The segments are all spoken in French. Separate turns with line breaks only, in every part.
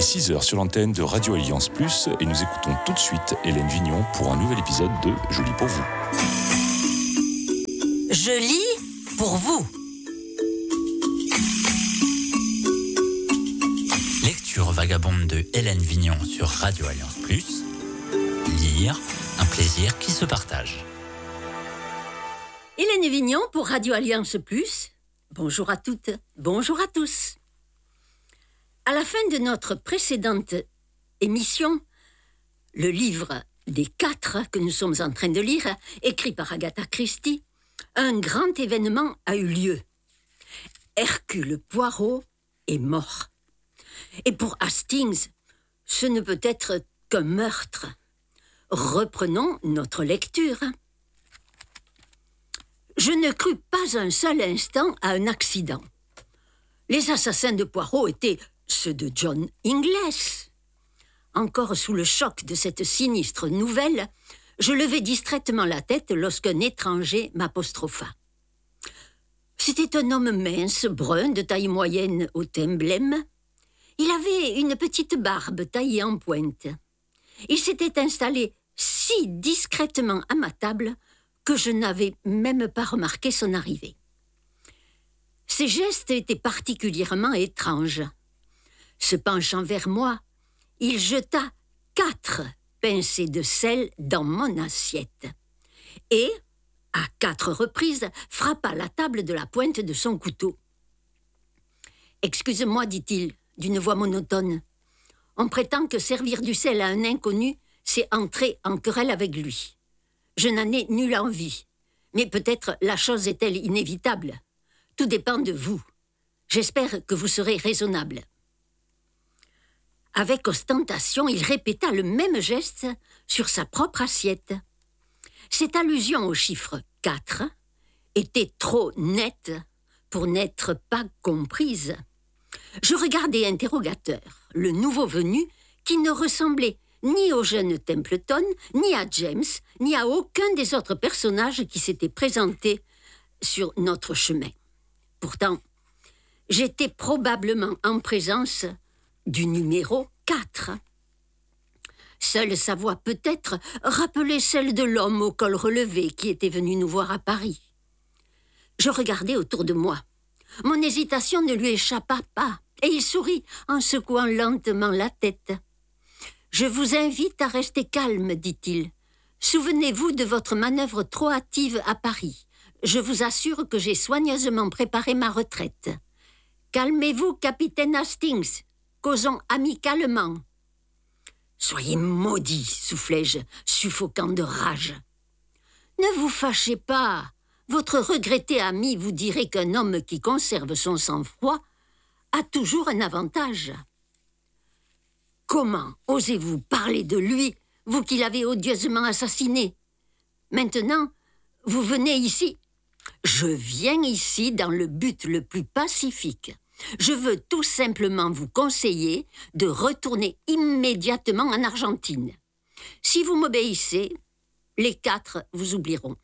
6h sur l'antenne de Radio Alliance Plus et nous écoutons tout de suite Hélène Vignon pour un nouvel épisode de Je lis pour vous.
Je lis pour vous. Lecture vagabonde de Hélène Vignon sur Radio Alliance Plus. Lire, un plaisir qui se partage.
Hélène Vignon pour Radio Alliance Plus. Bonjour à toutes, bonjour à tous. À la fin de notre précédente émission, le livre des 4 que nous sommes en train de lire, écrit par Agatha Christie, un grand événement a eu lieu. Hercule Poirot est mort. Et pour Hastings, ce ne peut être qu'un meurtre. Reprenons notre lecture. Je ne crus pas un seul instant à un accident. Les assassins de Poirot étaient ceux de John Ingles. Encore sous le choc de cette sinistre nouvelle, je levai distraitement la tête lorsqu'un étranger m'apostropha. C'était un homme mince, brun, de taille moyenne au teint blême. Il avait une petite barbe taillée en pointe. Il s'était installé si discrètement à ma table que je n'avais même pas remarqué son arrivée. Ses gestes étaient particulièrement étranges. Se penchant vers moi, il jeta 4 pincées de sel dans mon assiette et, à 4 reprises, frappa la table de la pointe de son couteau. « Excuse-moi, dit-il, d'une voix monotone. On prétend que servir du sel à un inconnu, c'est entrer en querelle avec lui. Je n'en ai nulle envie, mais peut-être la chose est-elle inévitable. Tout dépend de vous. J'espère que vous serez raisonnable. » Avec ostentation, il répéta le même geste sur sa propre assiette. Cette allusion au chiffre 4 était trop nette pour n'être pas comprise. Je regardai interrogateur le nouveau venu qui ne ressemblait ni au jeune Templeton, ni à James, ni à aucun des autres personnages qui s'étaient présentés sur notre chemin. Pourtant, j'étais probablement en présence du numéro 4. Seule sa voix peut-être rappelait celle de l'homme au col relevé qui était venu nous voir à Paris. Je regardai autour de moi. Mon hésitation ne lui échappa pas, et il sourit en secouant lentement la tête. « Je vous invite à rester calme, dit-il. Souvenez-vous de votre manœuvre trop hâtive à Paris. Je vous assure que j'ai soigneusement préparé ma retraite. Calmez-vous, capitaine Hastings. Causons amicalement. » « Soyez maudit, soufflai-je, suffoquant de rage. « Ne vous fâchez pas. Votre regretté ami vous dirait qu'un homme qui conserve son sang-froid a toujours un avantage. » « Comment osez-vous parler de lui, vous qui l'avez odieusement assassiné? Maintenant, vous venez ici. » « Je viens ici dans le but le plus pacifique. Je veux tout simplement vous conseiller de retourner immédiatement en Argentine. Si vous m'obéissez, les 4 vous oublieront.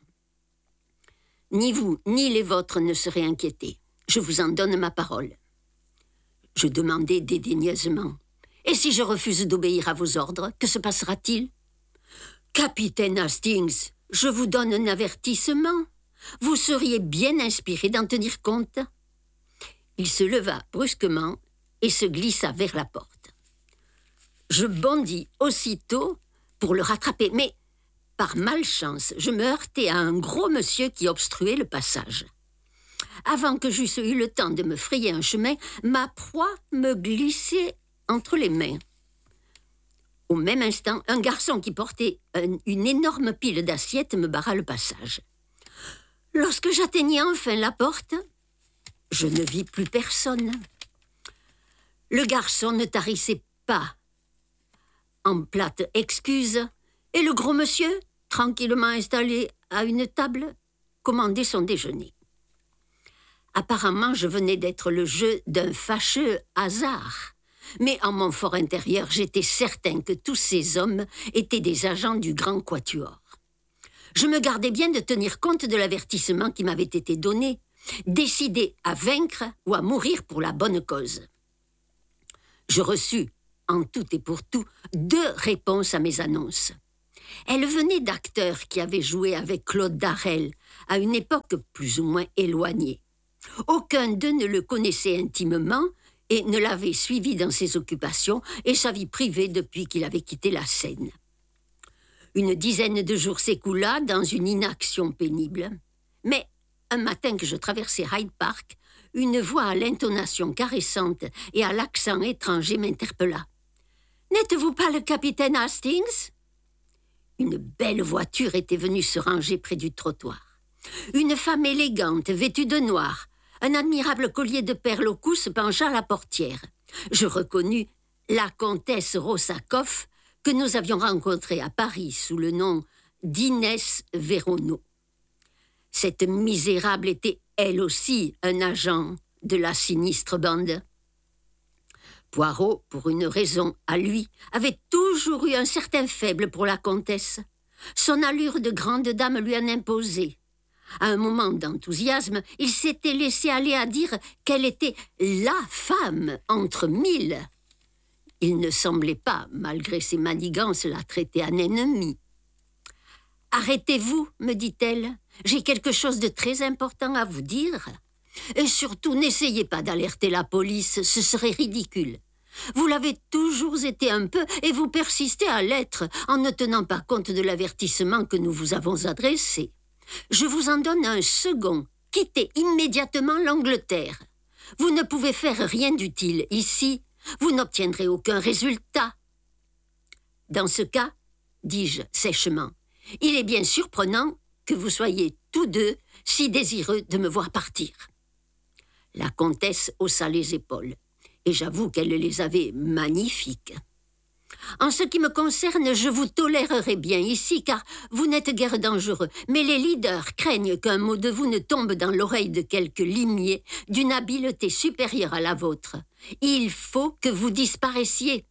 Ni vous, ni les vôtres ne serez inquiétés. Je vous en donne ma parole. » Je demandai dédaigneusement. « Et si je refuse d'obéir à vos ordres, que se passera-t-il? »« Capitaine Hastings, je vous donne un avertissement. Vous seriez bien inspiré d'en tenir compte. » Il se leva brusquement et se glissa vers la porte. Je bondis aussitôt pour le rattraper, mais par malchance, je me heurtai à un gros monsieur qui obstruait le passage. Avant que j'eusse eu le temps de me frayer un chemin, ma proie me glissait entre les mains. Au même instant, un garçon qui portait une énorme pile d'assiettes me barra le passage. Lorsque j'atteignis enfin la porte, je ne vis plus personne. Le garçon ne tarissait pas en plate excuse, et le gros monsieur, tranquillement installé à une table, commandait son déjeuner. Apparemment, je venais d'être le jeu d'un fâcheux hasard, mais en mon fort intérieur, j'étais certain que tous ces hommes étaient des agents du Grand Quatuor. Je me gardais bien de tenir compte de l'avertissement qui m'avait été donné, décidé à vaincre ou à mourir pour la bonne cause. Je reçus en tout et pour tout 2 réponses à mes annonces. Elles venaient d'acteurs qui avaient joué avec Claude Darel à une époque plus ou moins éloignée. Aucun d'eux ne le connaissait intimement et ne l'avait suivi dans ses occupations et sa vie privée depuis qu'il avait quitté la scène. Une dizaine de jours s'écoula dans une inaction pénible. Mais un matin que je traversais Hyde Park, une voix à l'intonation caressante et à l'accent étranger m'interpella. « N'êtes-vous pas le capitaine Hastings ?» Une belle voiture était venue se ranger près du trottoir. Une femme élégante, vêtue de noir, un admirable collier de perles au cou se pencha à la portière. Je reconnus la comtesse Rossakoff que nous avions rencontrée à Paris sous le nom d'Inès Véronneau. Cette misérable était elle aussi un agent de la sinistre bande. Poirot, pour une raison à lui, avait toujours eu un certain faible pour la comtesse. Son allure de grande dame lui en imposait. À un moment d'enthousiasme, il s'était laissé aller à dire qu'elle était la femme entre 1000. Il ne semblait pas, malgré ses manigances, la traiter en ennemie. « Arrêtez-vous, me dit-elle, j'ai quelque chose de très important à vous dire. Et surtout, n'essayez pas d'alerter la police, ce serait ridicule. Vous l'avez toujours été un peu et vous persistez à l'être en ne tenant pas compte de l'avertissement que nous vous avons adressé. Je vous en donne un second. Quittez immédiatement l'Angleterre. Vous ne pouvez faire rien d'utile ici. Vous n'obtiendrez aucun résultat. » Dans ce cas, dis-je sèchement, il est bien surprenant que vous soyez tous deux si désireux de me voir partir. La comtesse haussa les épaules, et j'avoue qu'elle les avait magnifiques. En ce qui me concerne, je vous tolérerai bien ici, car vous n'êtes guère dangereux, mais les leaders craignent qu'un mot de vous ne tombe dans l'oreille de quelque limier d'une habileté supérieure à la vôtre. Il faut que vous disparaissiez.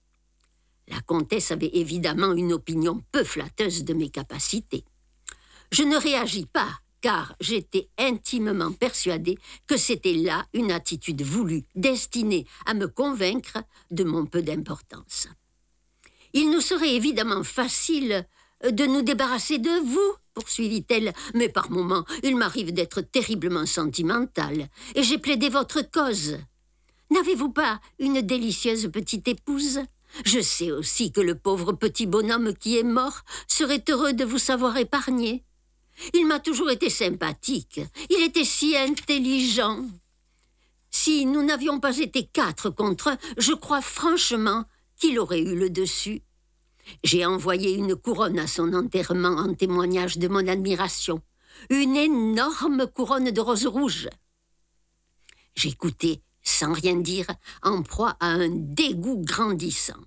La comtesse avait évidemment une opinion peu flatteuse de mes capacités. Je ne réagis pas, car j'étais intimement persuadée que c'était là une attitude voulue, destinée à me convaincre de mon peu d'importance. Il nous serait évidemment facile de nous débarrasser de vous, poursuivit-elle, mais par moments, il m'arrive d'être terriblement sentimentale, et j'ai plaidé votre cause. N'avez-vous pas une délicieuse petite épouse ? Je sais aussi que le pauvre petit bonhomme qui est mort serait heureux de vous savoir épargné. Il m'a toujours été sympathique. Il était si intelligent. Si nous n'avions pas été 4 contre 1, je crois franchement qu'il aurait eu le dessus. J'ai envoyé une couronne à son enterrement en témoignage de mon admiration. Une énorme couronne de roses rouges. J'écoutais sans rien dire, en proie à un dégoût grandissant.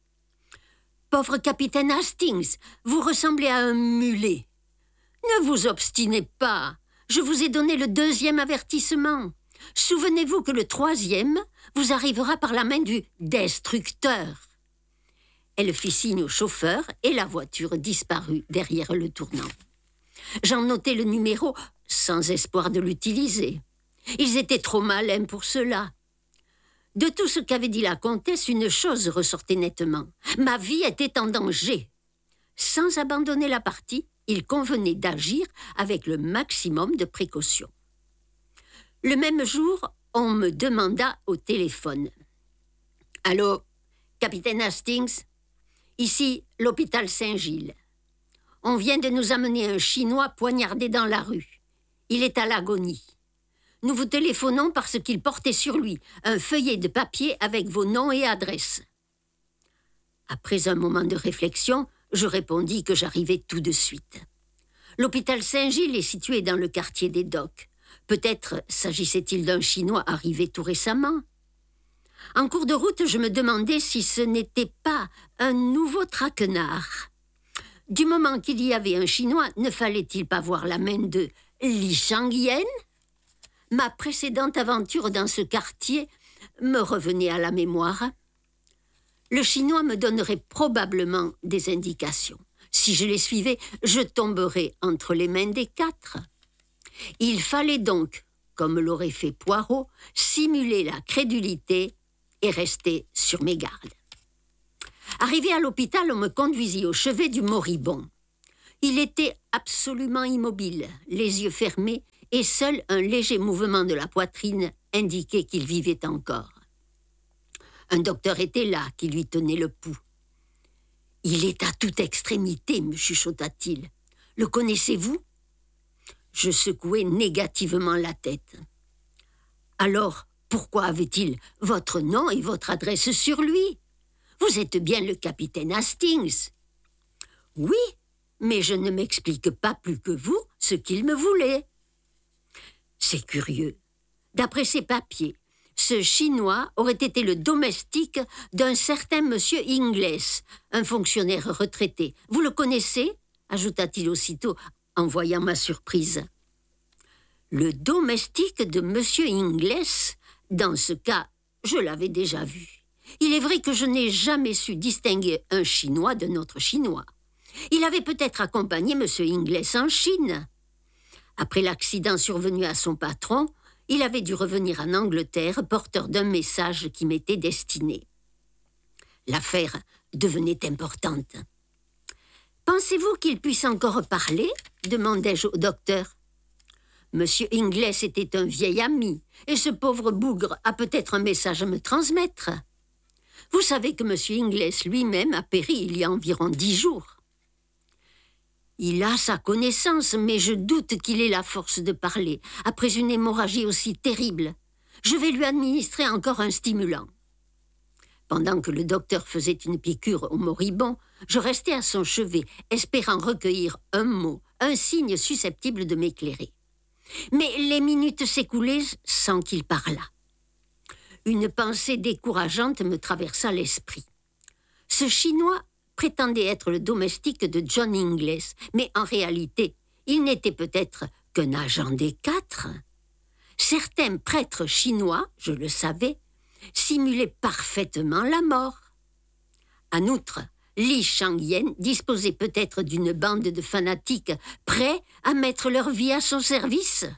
« Pauvre capitaine Hastings, vous ressemblez à un mulet. Ne vous obstinez pas, je vous ai donné le 2e avertissement. Souvenez-vous que le 3e vous arrivera par la main du destructeur. » Elle fit signe au chauffeur et la voiture disparut derrière le tournant. J'en notai le numéro sans espoir de l'utiliser. Ils étaient trop malins pour cela. De tout ce qu'avait dit la comtesse, une chose ressortait nettement. Ma vie était en danger. Sans abandonner la partie, il convenait d'agir avec le maximum de précaution. Le même jour, on me demanda au téléphone. « Allô, capitaine Hastings ? Ici, l'hôpital Saint-Gilles. On vient de nous amener un Chinois poignardé dans la rue. Il est à l'agonie. Nous vous téléphonons parce qu'il portait sur lui un feuillet de papier avec vos noms et adresses. » Après un moment de réflexion, je répondis que j'arrivais tout de suite. L'hôpital Saint-Gilles est situé dans le quartier des Docks. Peut-être s'agissait-il d'un Chinois arrivé tout récemment. En cours de route, je me demandais si ce n'était pas un nouveau traquenard. Du moment qu'il y avait un Chinois, ne fallait-il pas voir la main de Li Changyen ? Ma précédente aventure dans ce quartier me revenait à la mémoire. Le Chinois me donnerait probablement des indications. Si je les suivais, je tomberais entre les mains des 4. Il fallait donc, comme l'aurait fait Poirot, simuler la crédulité et rester sur mes gardes. Arrivé à l'hôpital, on me conduisit au chevet du moribond. Il était absolument immobile, les yeux fermés, et seul un léger mouvement de la poitrine indiquait qu'il vivait encore. Un docteur était là, qui lui tenait le pouls. « Il est à toute extrémité, me chuchota-t-il. Le connaissez-vous » Je secouai négativement la tête. « Alors, pourquoi avait-il votre nom et votre adresse sur lui ? Vous êtes bien le capitaine Hastings. »« Oui, mais je ne m'explique pas plus que vous ce qu'il me voulait. » C'est curieux. D'après ses papiers, ce Chinois aurait été le domestique d'un certain monsieur Ingles, un fonctionnaire retraité. Vous le connaissez ? Ajouta-t-il aussitôt en voyant ma surprise. Le domestique de monsieur Ingles, dans ce cas, je l'avais déjà vu. Il est vrai que je n'ai jamais su distinguer un Chinois d'un autre Chinois. Il avait peut-être accompagné monsieur Ingles en Chine. Après l'accident survenu à son patron, il avait dû revenir en Angleterre porteur d'un message qui m'était destiné. L'affaire devenait importante. « Pensez-vous qu'il puisse encore parler ?» demandai-je au docteur. Monsieur Ingles était un vieil ami, et ce pauvre bougre a peut-être un message à me transmettre. Vous savez que monsieur Ingles lui-même a péri il y a environ 10 jours. Il a sa connaissance, mais je doute qu'il ait la force de parler, après une hémorragie aussi terrible. Je vais lui administrer encore un stimulant. Pendant que le docteur faisait une piqûre au moribond, je restais à son chevet, espérant recueillir un mot, un signe susceptible de m'éclairer. Mais les minutes s'écoulaient sans qu'il parlât. Une pensée décourageante me traversa l'esprit. Ce Chinois prétendait être le domestique de John Ingles, mais en réalité, il n'était peut-être qu'un agent des 4. Certains prêtres chinois, je le savais, simulaient parfaitement la mort. En outre, Li Shangyan disposait peut-être d'une bande de fanatiques prêts à mettre leur vie à son service.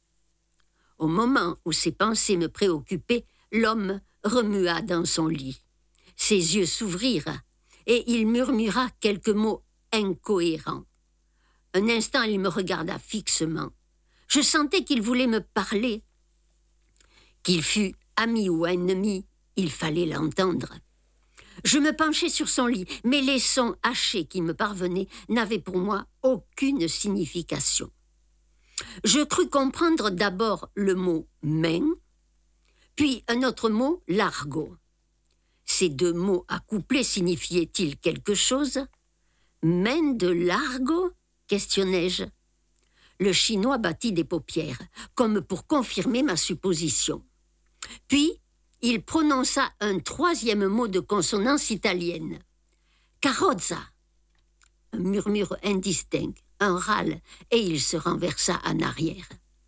Au moment où ces pensées me préoccupaient, l'homme remua dans son lit. Ses yeux s'ouvrirent et il murmura quelques mots incohérents. Un instant, il me regarda fixement. Je sentais qu'il voulait me parler. Qu'il fût ami ou ennemi, il fallait l'entendre. Je me penchai sur son lit, mais les sons hachés qui me parvenaient n'avaient pour moi aucune signification. Je crus comprendre d'abord le mot « main », puis un autre mot « l'argot ». Ces 2 mots accouplés signifiaient-ils quelque chose ? « Main de l'argot » questionnai-je. Le Chinois battit des paupières, comme pour confirmer ma supposition. Puis, il prononça un 3e mot de consonance italienne. « Carrozza ». Un murmure indistinct, un râle, et il se renversa en arrière.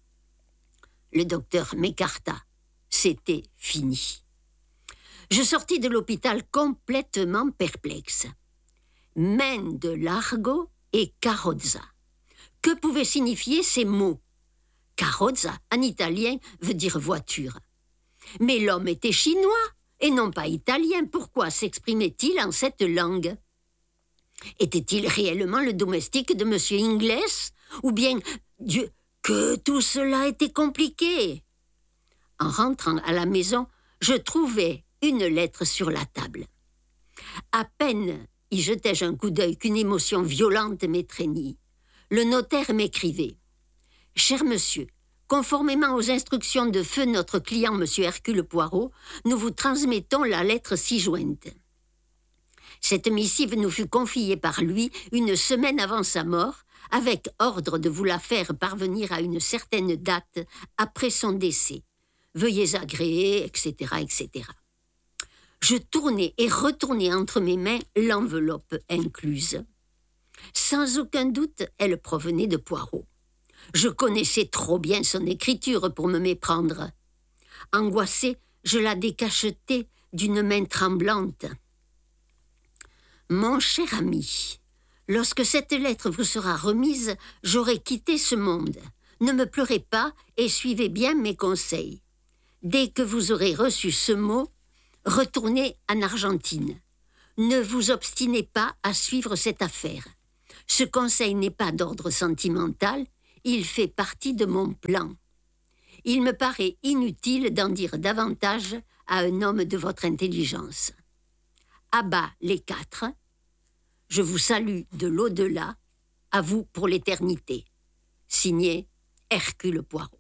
Le docteur m'écarta. C'était fini. Je sortis de l'hôpital complètement perplexe. Main de l'argot et carrozza. Que pouvaient signifier ces mots ? Carrozza, en italien, veut dire voiture. Mais l'homme était chinois et non pas italien. Pourquoi s'exprimait-il en cette langue ? Était-il réellement le domestique de monsieur Ingles ? Ou bien, Dieu, que tout cela était compliqué ? En rentrant à la maison, je trouvai une lettre sur la table. À peine y jetai-je un coup d'œil qu'une émotion violente m'étreignit. Le notaire m'écrivait « Cher monsieur, conformément aux instructions de feu notre client monsieur Hercule Poirot, nous vous transmettons la lettre ci-jointe. » Cette missive nous fut confiée par lui une semaine avant sa mort, avec ordre de vous la faire parvenir à une certaine date après son décès. Veuillez agréer, etc., etc. Je tournai et retournai entre mes mains l'enveloppe incluse. Sans aucun doute, elle provenait de Poirot. Je connaissais trop bien son écriture pour me méprendre. Angoissée, je la décachetai d'une main tremblante. « Mon cher ami, lorsque cette lettre vous sera remise, j'aurai quitté ce monde. Ne me pleurez pas et suivez bien mes conseils. Dès que vous aurez reçu ce mot, retournez en Argentine. ne vous obstinez pas à suivre cette affaire. Ce conseil n'est pas d'ordre sentimental, il fait partie de mon plan. Il me paraît inutile d'en dire davantage à un homme de votre intelligence. À bas les 4. Je vous salue de l'au-delà, à vous pour l'éternité. Signé Hercule Poirot.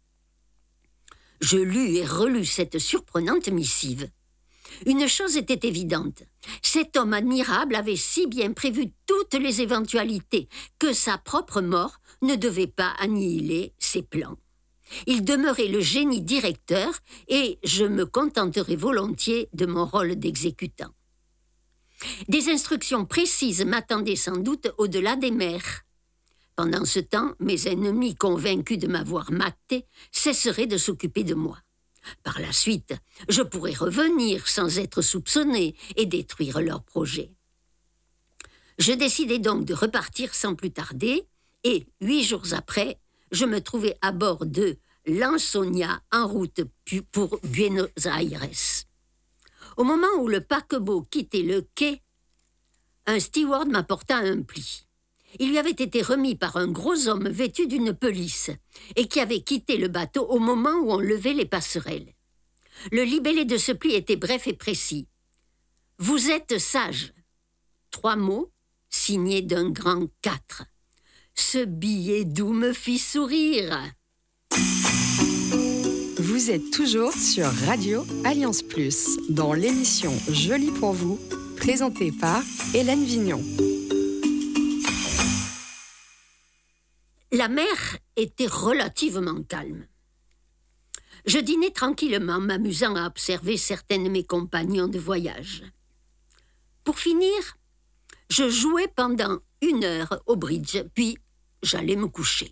Je lus et relus cette surprenante missive. Une chose était évidente. Cet homme admirable avait si bien prévu toutes les éventualités que sa propre mort ne devait pas annihiler ses plans. Il demeurait le génie directeur et je me contenterai volontiers de mon rôle d'exécutant. Des instructions précises m'attendaient sans doute au-delà des mers. Pendant ce temps, mes ennemis, convaincus de m'avoir maté, cesseraient de s'occuper de moi. Par la suite, je pourrais revenir sans être soupçonné et détruire leurs projets. Je décidai donc de repartir sans plus tarder et, 8 jours après, je me trouvais à bord de l'Ansonia en route pour Buenos Aires. Au moment où le paquebot quittait le quai, un steward m'apporta un pli. Il lui avait été remis par un gros homme vêtu d'une pelisse et qui avait quitté le bateau au moment où on levait les passerelles. Le libellé de ce pli était bref et précis. « Vous êtes sage ». 3 mots, signés d'un grand 4. Ce billet doux me fit sourire.
Vous êtes toujours sur Radio Alliance Plus, dans l'émission Jolie pour vous, présentée par Hélène Vignon.
La mer était relativement calme. Je dînais tranquillement, m'amusant à observer certains de mes compagnons de voyage. Pour finir, je jouais pendant 1 heure au bridge, puis j'allais me coucher.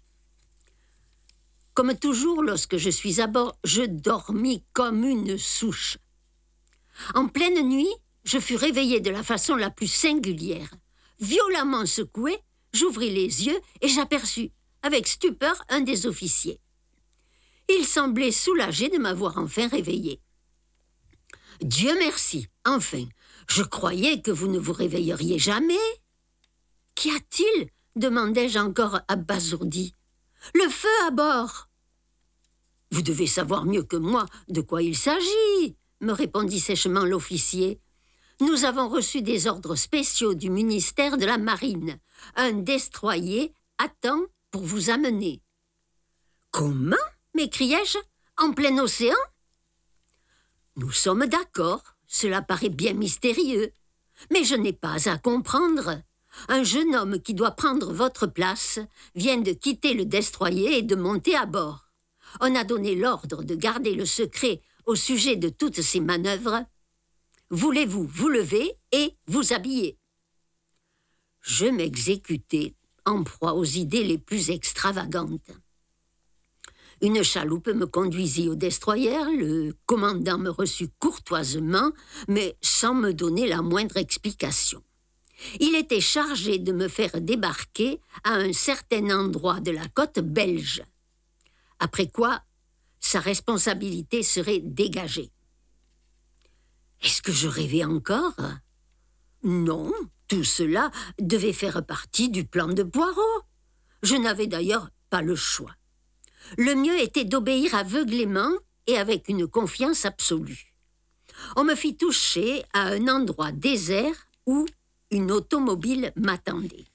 Comme toujours, lorsque je suis à bord, je dormis comme une souche. En pleine nuit, je fus réveillé de la façon la plus singulière. Violemment secoué, j'ouvris les yeux et j'aperçus, avec stupeur, un des officiers. Il semblait soulagé de m'avoir enfin réveillé. « Dieu merci, enfin, je croyais que vous ne vous réveilleriez jamais. »« Qu'y a-t-il » demandai-je encore abasourdi. « Le feu à bord !»« Vous devez savoir mieux que moi de quoi il s'agit, » me répondit sèchement l'officier. « Nous avons reçu des ordres spéciaux du ministère de la Marine. Un destroyer attend pour vous amener. »« Comment ?» m'écriai-je, en plein océan ? Nous sommes d'accord, cela paraît bien mystérieux, mais je n'ai pas à comprendre. Un jeune homme qui doit prendre votre place vient de quitter le destroyer et de monter à bord. On a donné l'ordre de garder le secret au sujet de toutes ces manœuvres. Voulez-vous vous lever et vous habiller ? Je m'exécutai, en proie aux idées les plus extravagantes. Une chaloupe me conduisit au destroyer, le commandant me reçut courtoisement, mais sans me donner la moindre explication. Il était chargé de me faire débarquer à un certain endroit de la côte belge. Après quoi, sa responsabilité serait dégagée. Est-ce que je rêvais encore ? Non, tout cela devait faire partie du plan de Poirot. Je n'avais d'ailleurs pas le choix. Le mieux était d'obéir aveuglément et avec une confiance absolue. On me fit toucher à un endroit désert où une automobile m'attendait.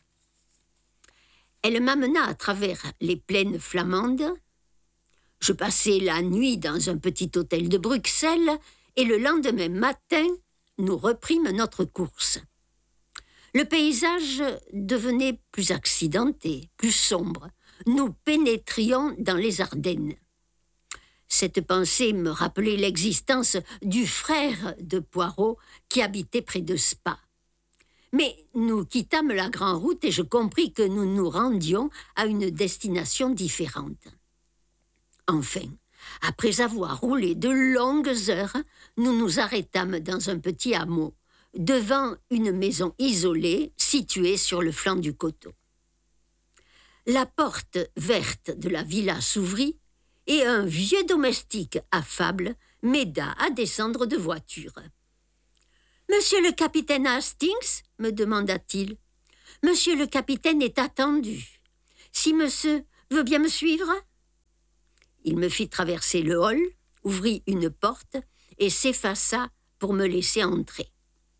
Elle m'amena à travers les plaines flamandes. Je passai la nuit dans un petit hôtel de Bruxelles et le lendemain matin, nous reprîmes notre course. Le paysage devenait plus accidenté, plus sombre. Nous pénétrions dans les Ardennes. Cette pensée me rappelait l'existence du frère de Poirot qui habitait près de Spa. Mais nous quittâmes la grande route et je compris que nous nous rendions à une destination différente. Enfin, après avoir roulé de longues heures, nous nous arrêtâmes dans un petit hameau, devant une maison isolée située sur le flanc du coteau. La porte verte de la villa s'ouvrit et un vieux domestique affable m'aida à descendre de voiture. « Monsieur le capitaine Hastings ?» me demanda-t-il. « Monsieur le capitaine est attendu. Si monsieur veut bien me suivre ?» Il me fit traverser le hall, ouvrit une porte et s'effaça pour me laisser entrer.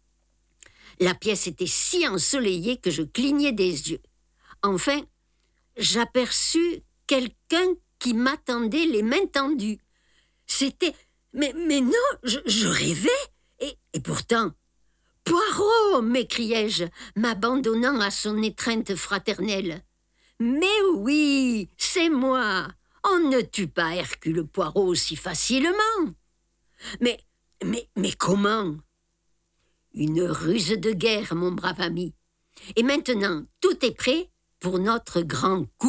La pièce était si ensoleillée que je clignais des yeux. Enfin, j'aperçus quelqu'un qui m'attendait les mains tendues. C'était... Mais non, je rêvais. Et pourtant... « Poirot !» m'écriai-je, m'abandonnant à son étreinte fraternelle. « Mais oui, c'est moi. On ne tue pas Hercule Poirot aussi facilement. »« Mais comment ?»« Une ruse de guerre, mon brave ami. Et maintenant, tout est prêt pour notre grand coup. »«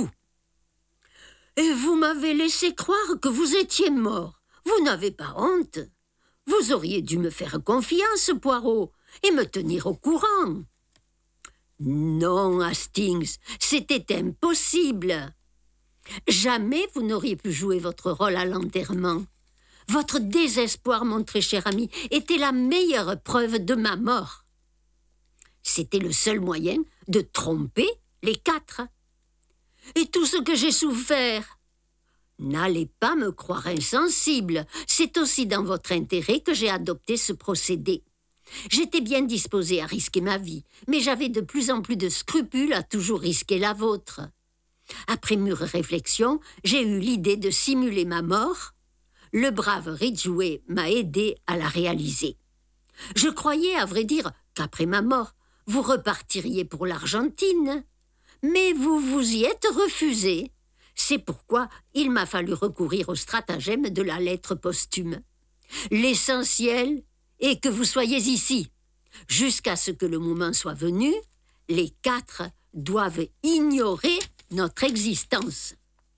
Et vous m'avez laissé croire que vous étiez mort. Vous n'avez pas honte. Vous auriez dû me faire confiance, Poirot, et me tenir au courant. »« Non, Hastings, c'était impossible. Jamais vous n'auriez pu jouer votre rôle à l'enterrement. Votre désespoir, mon très cher ami, était la meilleure preuve de ma mort. C'était le seul moyen de tromper les 4. Et tout ce que j'ai souffert. N'allez pas me croire insensible. C'est aussi dans votre intérêt que j'ai adopté ce procédé. J'étais bien disposée à risquer ma vie, mais j'avais de plus en plus de scrupules à toujours risquer la vôtre. Après mûre réflexion, j'ai eu l'idée de simuler ma mort. Le brave Ridgway m'a aidé à la réaliser. Je croyais, à vrai dire, qu'après ma mort, vous repartiriez pour l'Argentine. Mais vous vous y êtes refusé. C'est pourquoi il m'a fallu recourir au stratagème de la lettre posthume. L'essentiel est que vous soyez ici. Jusqu'à ce que le moment soit venu, les 4 doivent ignorer notre existence.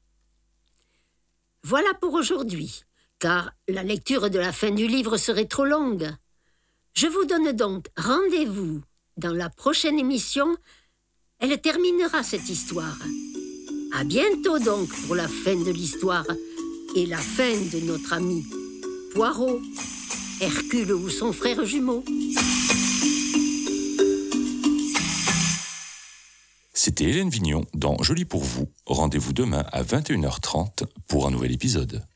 Voilà pour aujourd'hui, car la lecture de la fin du livre serait trop longue. Je vous donne donc rendez-vous dans la prochaine émission. Elle terminera cette histoire. À bientôt donc pour la fin de l'histoire et la fin de notre ami Poirot, Hercule ou son frère jumeau.
C'était Hélène Vignon dans Joli pour vous. Rendez-vous demain à 21h30 pour un nouvel épisode.